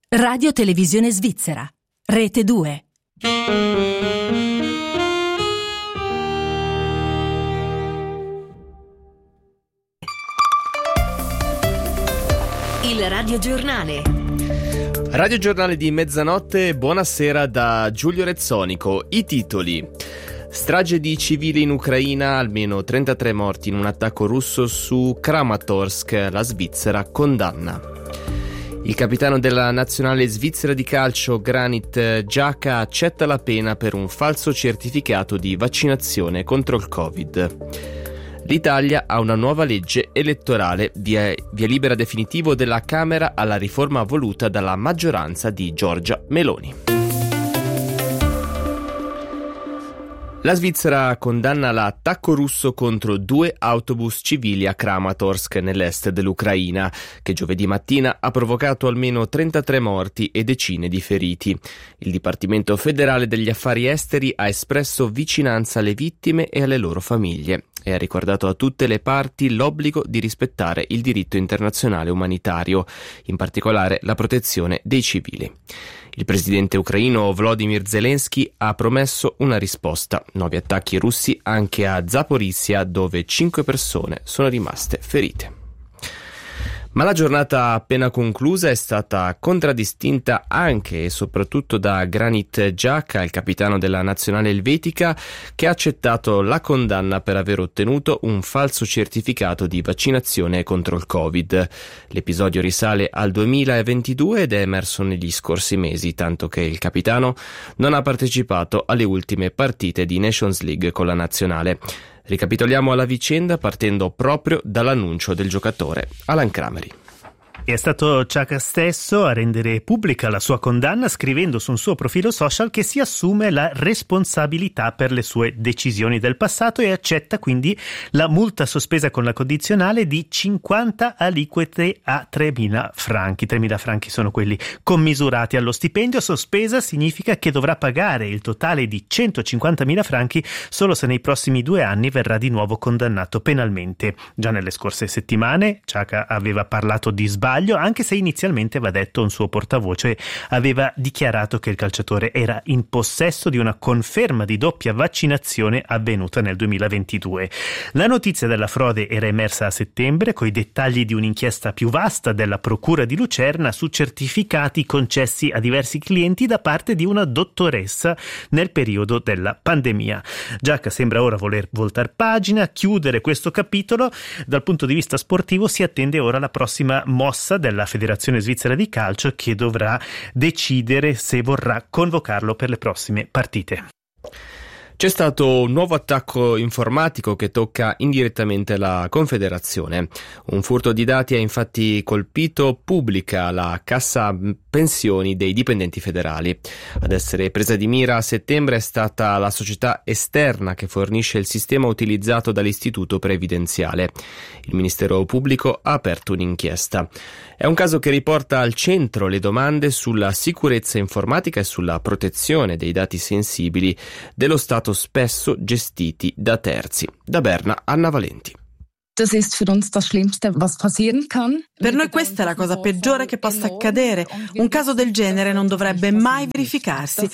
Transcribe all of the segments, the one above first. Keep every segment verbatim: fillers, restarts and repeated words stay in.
Radio Televisione Svizzera, Rete due. Il radiogiornale. Radiogiornale di mezzanotte, buonasera da Giulio Rezzonico. I titoli: strage di civili in Ucraina, almeno trentatré morti in un attacco russo su Kramatorsk, la Svizzera condanna. Il capitano della nazionale svizzera di calcio Granit Xhaka accetta la pena per un falso certificato di vaccinazione contro il Covid. L'Italia ha una nuova legge elettorale, via, via libera definitivo della Camera alla riforma voluta dalla maggioranza di Giorgia Meloni. La Svizzera condanna l'attacco russo contro due autobus civili a Kramatorsk, nell'est dell'Ucraina, che giovedì mattina ha provocato almeno trentatré morti e decine di feriti. Il Dipartimento federale degli affari esteri ha espresso vicinanza alle vittime e alle loro famiglie e ha ricordato a tutte le parti l'obbligo di rispettare il diritto internazionale umanitario, in particolare la protezione dei civili. Il presidente ucraino Volodymyr Zelensky ha promesso una risposta. Nuovi attacchi russi anche a Zaporizhzhia, dove cinque persone sono rimaste ferite. Ma la giornata appena conclusa è stata contraddistinta anche e soprattutto da Granit Xhaka, il capitano della nazionale elvetica, che ha accettato la condanna per aver ottenuto un falso certificato di vaccinazione contro il Covid. L'episodio risale al duemilaventidue ed è emerso negli scorsi mesi, tanto che il capitano non ha partecipato alle ultime partite di Nations League con la nazionale. Ricapitoliamo la vicenda partendo proprio dall'annuncio del giocatore Alan Crameri. È stato Xhaka stesso a rendere pubblica la sua condanna, scrivendo su un suo profilo social che si assume la responsabilità per le sue decisioni del passato e accetta quindi la multa sospesa con la condizionale di cinquanta aliquote a tremila franchi. tremila franchi sono quelli commisurati allo stipendio. Sospesa significa che dovrà pagare il totale di centocinquantamila franchi solo se nei prossimi due anni verrà di nuovo condannato penalmente. Già nelle scorse settimane Xhaka aveva parlato di sbaglio, anche se inizialmente, va detto, un suo portavoce aveva dichiarato che il calciatore era in possesso di una conferma di doppia vaccinazione avvenuta nel duemilaventidue. La notizia della frode era emersa a settembre, coi dettagli di un'inchiesta più vasta della Procura di Lucerna su certificati concessi a diversi clienti da parte di una dottoressa nel periodo della pandemia. Xhaka sembra ora voler voltar pagina, chiudere questo capitolo. Dal punto di vista sportivo si attende ora la prossima mossa della Federazione Svizzera di Calcio, che dovrà decidere se vorrà convocarlo per le prossime partite. C'è stato un nuovo attacco informatico che tocca indirettamente la Confederazione. Un furto di dati ha infatti colpito Pubblica, la cassa pensioni dei dipendenti federali. Ad essere presa di mira a settembre è stata la società esterna che fornisce il sistema utilizzato dall'Istituto Previdenziale. Il Ministero Pubblico ha aperto un'inchiesta. È un caso che riporta al centro le domande sulla sicurezza informatica e sulla protezione dei dati sensibili dello Stato, spesso gestiti da terzi. Da Berna, Anna Valenti. Per noi questa è la cosa peggiore che possa accadere. Un caso del genere non dovrebbe mai verificarsi.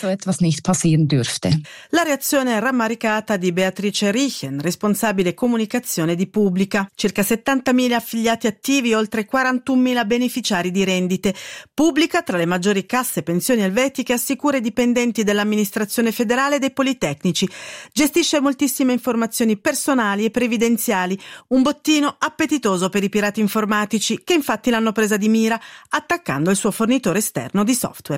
La reazione rammaricata di Beatrice Riechen, responsabile comunicazione di Pubblica. Circa settantamila affiliati attivi, oltre quarantunomila beneficiari di rendite. Pubblica, tra le maggiori casse pensioni elvetiche, assicura i dipendenti dell'amministrazione federale e dei politecnici. Gestisce moltissime informazioni personali e previdenziali. Un bottino appetitoso per i pirati informatici, che infatti l'hanno presa di mira attaccando il suo fornitore esterno di software.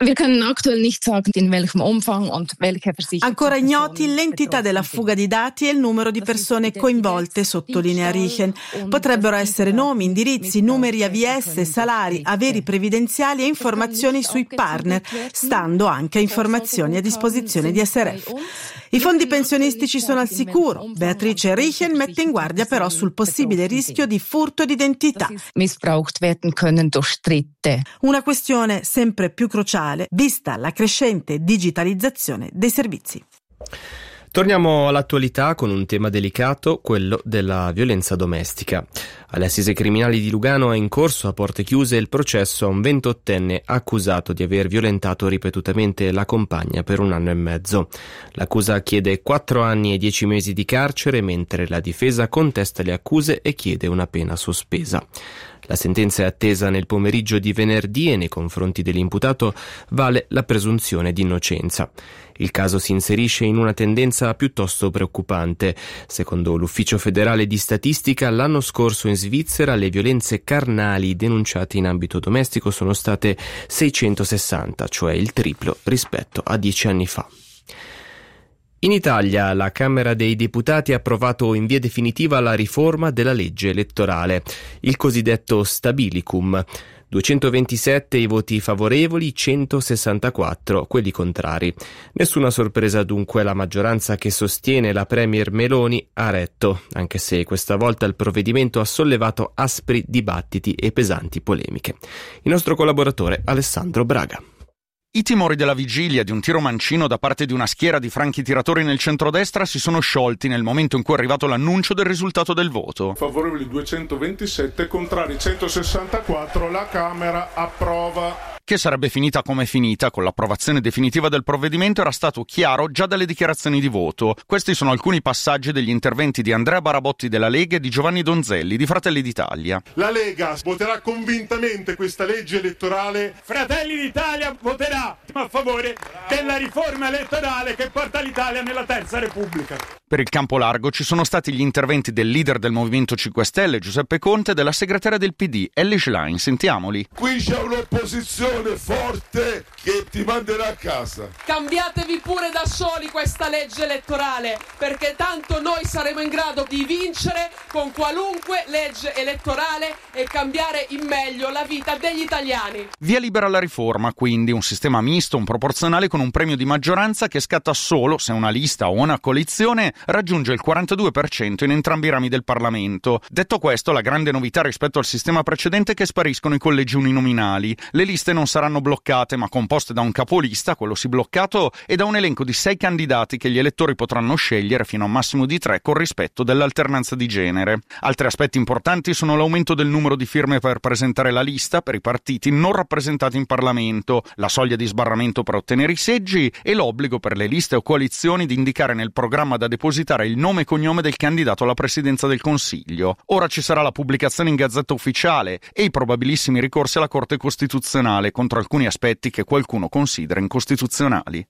Ancora ignoti l'entità della fuga di dati e il numero di persone coinvolte, sottolinea Riechen. Potrebbero essere nomi, indirizzi, numeri A V S, salari, averi previdenziali e informazioni sui partner, stando anche a informazioni a disposizione di S R F. I fondi pensionistici sono al sicuro. Beatrice Riechen mette in guardia però sul possibile rischio di furto d'identità. Una questione sempre più cruciale vista la crescente digitalizzazione dei servizi. Torniamo all'attualità con un tema delicato, quello della violenza domestica. Alle assise criminali di Lugano è in corso a porte chiuse il processo a un ventottenne accusato di aver violentato ripetutamente la compagna per un anno e mezzo. L'accusa chiede quattro anni e dieci mesi di carcere, mentre la difesa contesta le accuse e chiede una pena sospesa. La sentenza è attesa nel pomeriggio di venerdì e nei confronti dell'imputato vale la presunzione di innocenza. Il caso si inserisce in una tendenza piuttosto preoccupante. Secondo l'Ufficio federale di statistica, l'anno scorso in Svizzera le violenze carnali denunciate in ambito domestico sono state seicentosessanta, cioè il triplo rispetto a dieci anni fa. In Italia la Camera dei Deputati ha approvato in via definitiva la riforma della legge elettorale, il cosiddetto Stabilicum. duecentoventisette i voti favorevoli, centosessantaquattro quelli contrari. Nessuna sorpresa dunque, la maggioranza che sostiene la premier Meloni ha retto, anche se questa volta il provvedimento ha sollevato aspri dibattiti e pesanti polemiche. Il nostro collaboratore Alessandro Braga. I timori della vigilia di un tiro mancino da parte di una schiera di franchi tiratori nel centrodestra si sono sciolti nel momento in cui è arrivato l'annuncio del risultato del voto. Favorevoli duecentoventisette, contrari centosessantaquattro, la Camera approva. Che sarebbe finita come è finita, con l'approvazione definitiva del provvedimento, era stato chiaro già dalle dichiarazioni di voto. Questi sono alcuni passaggi degli interventi di Andrea Barabotti della Lega e di Giovanni Donzelli di Fratelli d'Italia. La Lega voterà convintamente questa legge elettorale. Fratelli d'Italia voterà a favore della riforma elettorale che porta l'Italia nella Terza Repubblica. Per il campo largo ci sono stati gli interventi del leader del Movimento cinque Stelle, Giuseppe Conte, e della segretaria del P D, Elly Schlein. Sentiamoli. Qui c'è un'opposizione forte che ti manderà a casa. Cambiatevi pure da soli questa legge elettorale, perché tanto noi saremo in grado di vincere con qualunque legge elettorale e cambiare in meglio la vita degli italiani. Via libera alla riforma, quindi un sistema misto, un proporzionale con un premio di maggioranza che scatta solo se una lista o una coalizione raggiunge il quarantadue per cento in entrambi i rami del Parlamento. Detto questo, la grande novità rispetto al sistema precedente è che spariscono i collegi uninominali. Le liste non saranno bloccate, ma composte da un capolista, quello sì bloccato, e da un elenco di sei candidati che gli elettori potranno scegliere fino a un massimo di tre con rispetto dell'alternanza di genere. Altri aspetti importanti sono l'aumento del numero di firme per presentare la lista per i partiti non rappresentati in Parlamento, la soglia di sbarramento per ottenere i seggi e l'obbligo per le liste o coalizioni di indicare nel programma da depositare il nome e cognome del candidato alla presidenza del Consiglio. Ora ci sarà la pubblicazione in Gazzetta Ufficiale e i probabilissimi ricorsi alla Corte Costituzionale contro alcuni aspetti che qualcuno considera incostituzionali.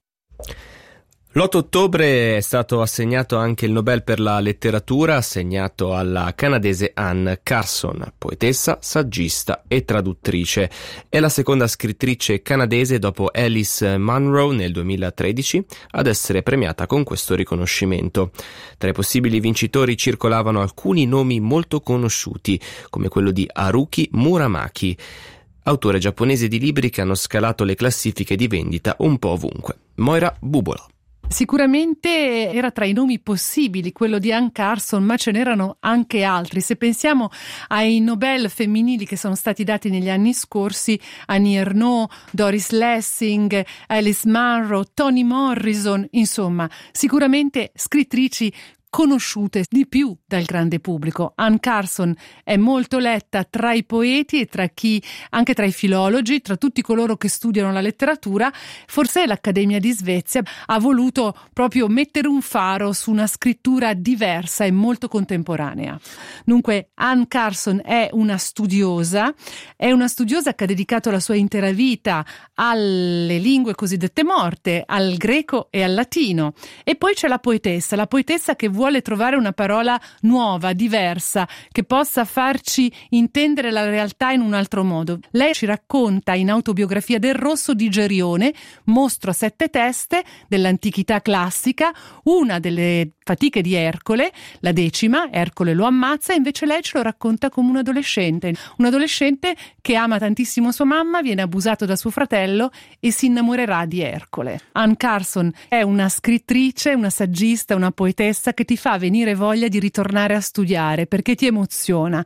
L'otto ottobre è stato assegnato anche il Nobel per la letteratura, assegnato alla canadese Anne Carson, poetessa, saggista e traduttrice. È la seconda scrittrice canadese dopo Alice Munro nel duemilatredici ad essere premiata con questo riconoscimento. Tra i possibili vincitori circolavano alcuni nomi molto conosciuti, come quello di Haruki Muramaki, autore giapponese di libri che hanno scalato le classifiche di vendita un po' ovunque. Moira Bubola. Sicuramente era tra i nomi possibili quello di Anne Carson, ma ce n'erano anche altri. Se pensiamo ai Nobel femminili che sono stati dati negli anni scorsi, Annie Ernaux, Doris Lessing, Alice Munro, Toni Morrison, insomma, sicuramente scrittrici conosciute di più dal grande pubblico. Anne Carson è molto letta tra i poeti e tra chi, anche tra i filologi, tra tutti coloro che studiano la letteratura. Forse l'Accademia di Svezia ha voluto proprio mettere un faro su una scrittura diversa e molto contemporanea. Dunque, Anne Carson è una studiosa, è una studiosa che ha dedicato la sua intera vita alle lingue cosiddette morte, al greco e al latino. E poi c'è la poetessa, la poetessa che vuole vuole trovare una parola nuova, diversa, che possa farci intendere la realtà in un altro modo. Lei ci racconta in Autobiografia del Rosso di Gerione, mostro a sette teste dell'antichità classica, una delle fatiche di Ercole, la decima, Ercole lo ammazza, e invece lei ce lo racconta come un adolescente, un adolescente che ama tantissimo sua mamma, viene abusato da suo fratello e si innamorerà di Ercole. Anne Carson è una scrittrice, una saggista, una poetessa che ti fa venire voglia di ritornare a studiare perché ti emoziona.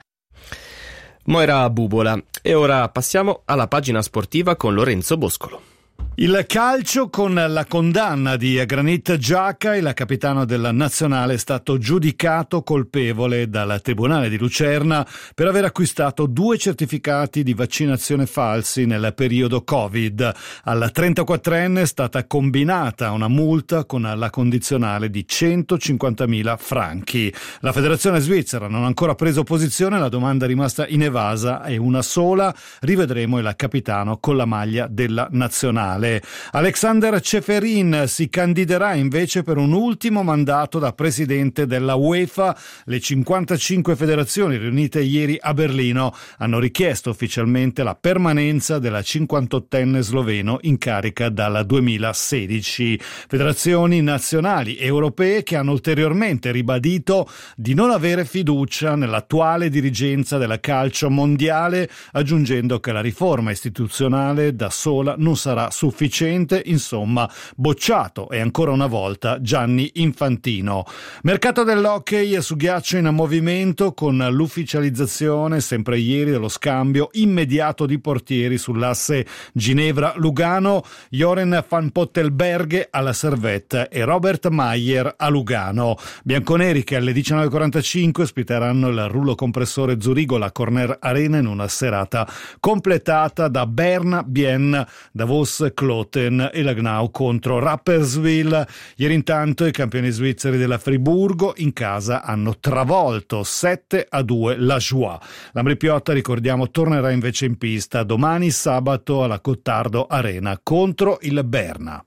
Moira Bubola. E ora passiamo alla pagina sportiva con Lorenzo Boscolo. Il calcio con la condanna di Granit Xhaka, il capitano della nazionale, è stato giudicato colpevole dal Tribunale di Lucerna per aver acquistato due certificati di vaccinazione falsi nel periodo Covid. Al trentaquattrenne è stata combinata una multa con la condizionale di centocinquantamila franchi. La federazione svizzera non ha ancora preso posizione, la domanda è rimasta inevasa, è una sola: rivedremo il capitano con la maglia della nazionale. Alexander Ceferin si candiderà invece per un ultimo mandato da presidente della UEFA. Le cinquantacinque federazioni riunite ieri a Berlino hanno richiesto ufficialmente la permanenza del cinquantottenne sloveno in carica dal duemilasedici. Federazioni nazionali europee che hanno ulteriormente ribadito di non avere fiducia nell'attuale dirigenza del calcio mondiale, aggiungendo che la riforma istituzionale da sola non sarà sufficiente. Sufficiente, insomma, bocciato e ancora una volta Gianni Infantino. Mercato dell'hockey su ghiaccio in movimento con l'ufficializzazione sempre ieri dello scambio immediato di portieri sull'asse Ginevra-Lugano, Joren van Pottelberghe alla Servette e Robert Mayer a Lugano. Bianconeri che alle diciannove e quarantacinque ospiteranno il rullo compressore Zurigo alla Corner Arena in una serata completata da Berna, Bien, Davos, Kloten e Lagnau contro Rapperswil. Ieri intanto i campioni svizzeri della Friburgo in casa hanno travolto sette a due la Joie. L'Ambri Piotta, ricordiamo, tornerà invece in pista domani sabato alla Cottardo Arena contro il Berna.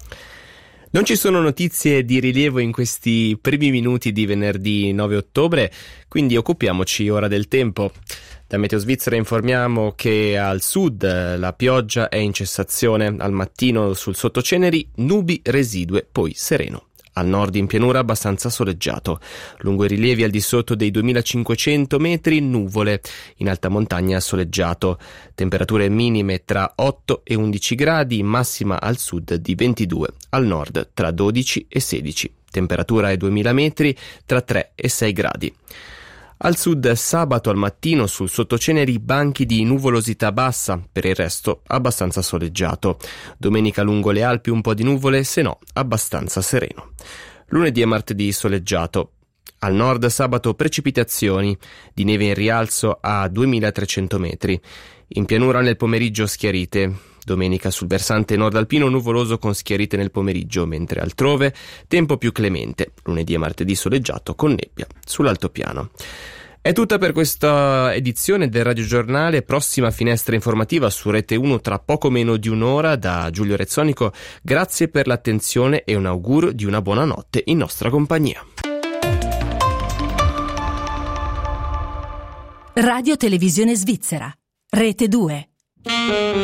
Non ci sono notizie di rilievo in questi primi minuti di venerdì nove ottobre, quindi occupiamoci ora del tempo. Da Meteo Svizzera informiamo che al sud la pioggia è in cessazione, al mattino sul sottoceneri nubi residue, poi sereno. Al nord in pianura abbastanza soleggiato. Lungo i rilievi al di sotto dei duemilacinquecento metri nuvole, in alta montagna soleggiato. Temperature minime tra otto e undici gradi, massima al sud di ventidue, al nord tra dodici e sedici. Temperatura ai duemila metri tra tre e sei gradi. Al sud sabato al mattino sul sottoceneri banchi di nuvolosità bassa, per il resto abbastanza soleggiato. Domenica lungo le Alpi un po' di nuvole, se no abbastanza sereno. Lunedì e martedì soleggiato. Al nord sabato precipitazioni, di neve in rialzo a duemilatrecento metri. In pianura nel pomeriggio schiarite. Domenica sul versante nord alpino nuvoloso con schiarite nel pomeriggio, mentre altrove tempo più clemente. Lunedì e martedì soleggiato con nebbia sull'altopiano. È tutta per questa edizione del Radio Giornale. Prossima finestra informativa su Rete uno tra poco meno di un'ora da Giulio Rezzonico. Grazie per l'attenzione e un augurio di una buona notte in nostra compagnia. Radio Televisione Svizzera, Rete due.